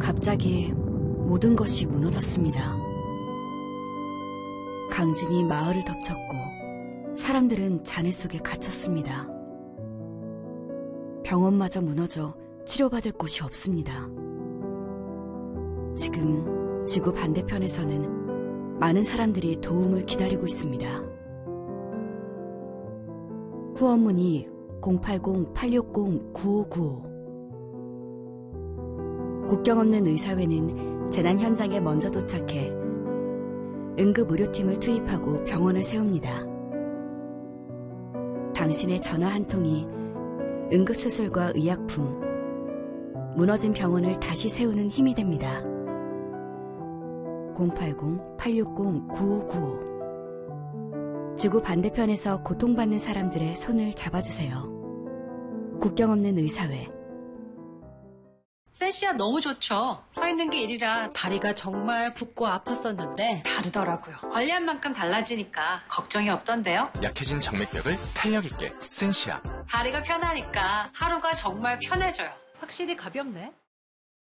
갑자기 모든 것이 무너졌습니다. 강진이 마을을 덮쳤고 사람들은 잔해 속에 갇혔습니다. 병원마저 무너져 치료받을 곳이 없습니다. 지금 지구 반대편에서는 많은 사람들이 도움을 기다리고 있습니다. 후원문의 080-860-9595. 국경 없는 의사회는 재난 현장에 먼저 도착해 응급의료팀을 투입하고 병원을 세웁니다. 당신의 전화 한 통이 응급수술과 의약품, 무너진 병원을 다시 세우는 힘이 됩니다. 080-860-9595. 지구 반대편에서 고통받는 사람들의 손을 잡아주세요. 국경 없는 의사회. 센시아 너무 좋죠. 서 있는 게 일이라 다리가 정말 붓고 아팠었는데 다르더라고요. 관리한 만큼 달라지니까 걱정이 없던데요. 약해진 정맥벽을 탄력 있게 센시아. 다리가 편하니까 하루가 정말 편해져요. 확실히 가볍네.